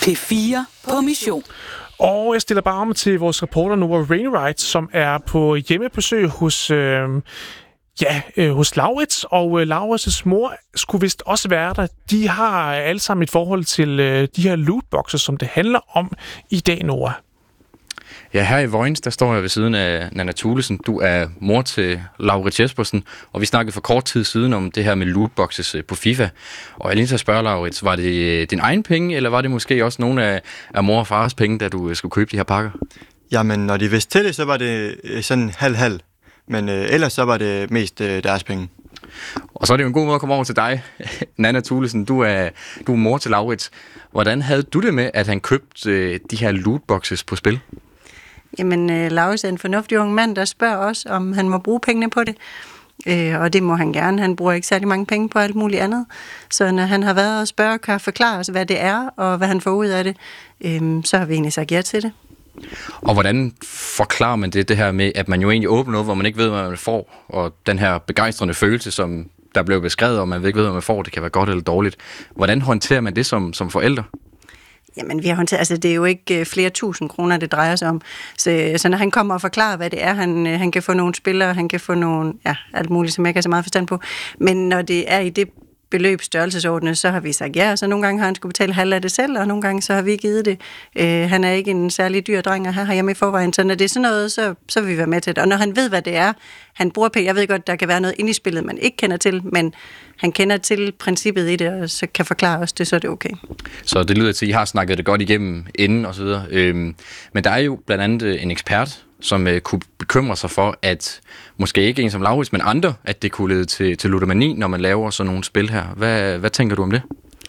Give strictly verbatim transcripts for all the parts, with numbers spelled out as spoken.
P fire på mission. Og jeg stiller bare om til vores reporter Nora Wainwright, som er på hjemmebesøg hos, øh, ja, øh, hos Laurits. Og øh, Laurits' mor skulle vist også være der. De har alle sammen et forhold til øh, de her lootboxer, som det handler om i dag, Nora. Ja, her i Vojens, der står jeg ved siden af Nanna Thulesen. Du er mor til Laurits Jespersen, og vi snakkede for kort tid siden om det her med lootboxes på FIFA. Og jeg lige til at spørge, Laurits, var det din egen penge, eller var det måske også nogle af, af mor og fars penge, da du skulle købe de her pakker? Jamen, når de vidste til det, så var det sådan halv-halv. Men øh, ellers så var det mest øh, deres penge. Og så er det jo en god måde at komme over til dig, Nanna Thulesen. Du er, du er mor til Laurits. Hvordan havde du det med, at han købte øh, de her lootboxes på spil? Jamen, øh, Laurits er en fornuftig ung mand, der spørger os, om han må bruge pengene på det. Øh, og det må han gerne. Han bruger ikke særlig mange penge på alt muligt andet. Så når han har været og spørger, kan forklare os, hvad det er, og hvad han får ud af det, øh, så har vi egentlig sagt ja til det. Og hvordan forklarer man det, det her med, at man jo egentlig åbner noget, hvor man ikke ved, hvad man får, og den her begejstrende følelse, som der blev beskrevet, og man ikke ved, hvad man får, det kan være godt eller dårligt. Hvordan håndterer man det som, som forældre? Jamen, vi har håndteret, altså det er jo ikke flere tusind kroner, det drejer sig om. Så, så når han kommer og forklarer, hvad det er, han, han kan få nogle spillere, han kan få nogle, ja, alt muligt, som jeg ikke har så meget forstand på. Men når det er i det beløbsstørrelsesordene, så har vi sagt ja, og så nogle gange har han skulle betale halv af det selv, og nogle gange så har vi givet det. Øh, han er ikke en særlig dyr dreng, og her har hjemme i forvejen, så når det er sådan noget, så, så vil vi være med til det. Og når han ved, hvad det er, han bruger penge, jeg ved godt, der kan være noget inde i spillet, man ikke kender til, men han kender til princippet i det, og så kan forklare os det, så er det okay. Så det lyder til, at I har snakket det godt igennem inden og så videre. Øhm, men der er jo blandt andet en ekspert, som øh, kunne bekymre sig for, at måske ikke en som Laurits, men andre, at det kunne lede til, til ludomani, når man laver sådan nogle spil her. Hvad, hvad tænker du om det?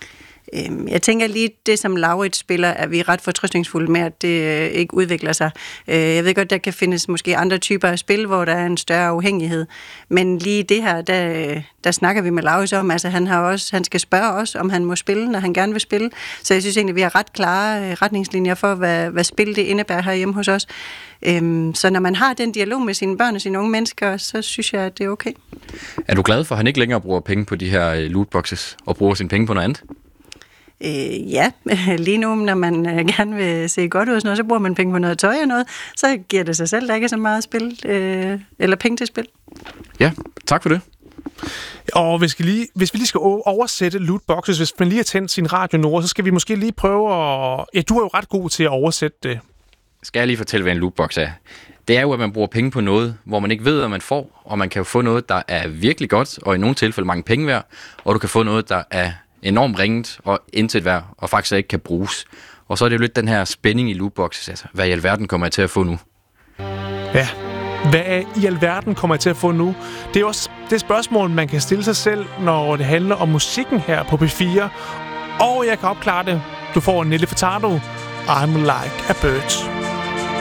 Jeg tænker lige, det som Laurits spiller, er vi ret fortrøstningsfulde med, at det ikke udvikler sig. Jeg ved godt, der kan findes måske andre typer af spil, hvor der er en større afhængighed. Men lige det her, der, der snakker vi med Laurits om. Altså, han, har også, han skal spørge os, om han må spille, når han gerne vil spille. Så jeg synes egentlig, vi har ret klare retningslinjer for, hvad, hvad spil det indebærer herhjemme hos os. Så når man har den dialog med sine børn og sine unge mennesker, så synes jeg, at det er okay. Er du glad for, at han ikke længere bruger penge på de her lootboxes, og bruger sine penge på noget andet? Øh, ja, lige nu, når man øh, gerne vil se godt ud og sådan noget, så bruger man penge på noget tøj og noget, så giver det sig selv, der ikke er så meget spil, øh, eller penge til spil. Ja, tak for det. Og hvis vi lige, hvis vi lige skal oversætte lootboxes, hvis man lige har tændt sin radio, Nora, så skal vi måske lige prøve at... Ja, du er jo ret god til at oversætte det. Skal jeg lige fortælle, hvad en lootbox er? Det er jo, at man bruger penge på noget, hvor man ikke ved, hvad man får, og man kan jo få noget, der er virkelig godt, og i nogle tilfælde mange penge værd, og du kan få noget, der er enormt ringet og intet værd, og faktisk ikke kan bruges. Og så er det jo lidt den her spænding i lootboxes, altså, hvad i alverden kommer jeg til at få nu? Ja, hvad i alverden kommer jeg til at få nu? Det er også det spørgsmål, man kan stille sig selv, når det handler om musikken her på P fire. Og jeg kan opklare det. Du får Nelly Furtado, I'm Like a Bird.